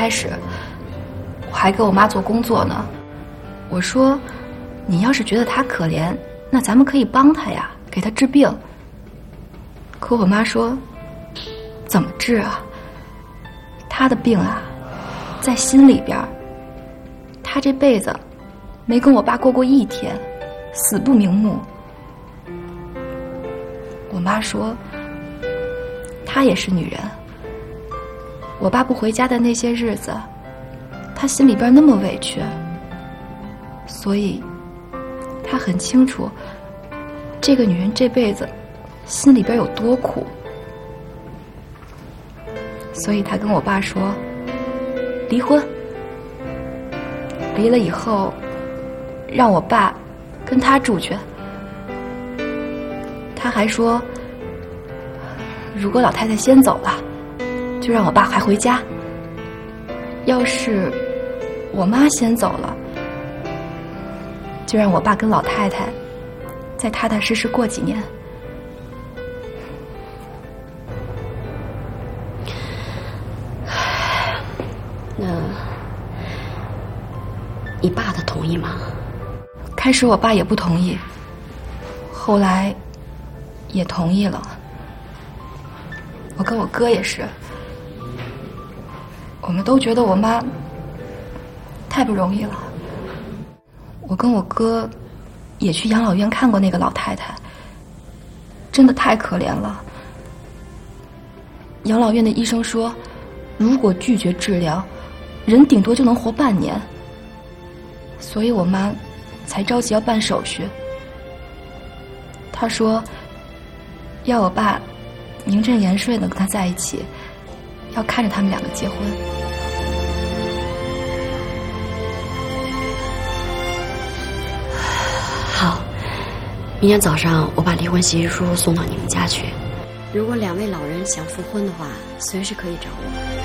开始，我还给我妈做工作呢。我说，你要是觉得他可怜，那咱们可以帮他呀，给他治病。可我妈说，怎么治啊？他的病啊，在心里边。他这辈子没跟我爸过过一天，死不瞑目。我妈说，她也是女人。我爸不回家的那些日子，她心里边那么委屈，所以她很清楚这个女人这辈子心里边有多苦，所以她跟我爸说离婚，离了以后让我爸跟她住去。他还说，如果老太太先走了，就让我爸还回家；要是我妈先走了，就让我爸跟老太太再踏踏实实过几年。 那你爸他同意吗？ 开始我爸也不同意，后来也同意了。我跟我哥也是，我们都觉得我妈太不容易了。我跟我哥也去养老院看过那个老太太，真的太可怜了。养老院的医生说，如果拒绝治疗，人顶多就能活半年，所以我妈才着急要办手续。她说要我爸名正言顺的跟他在一起，要看着他们两个结婚。 好，明天早上我把离婚协议书送到你们家去。如果两位老人想复婚的话，随时可以找我。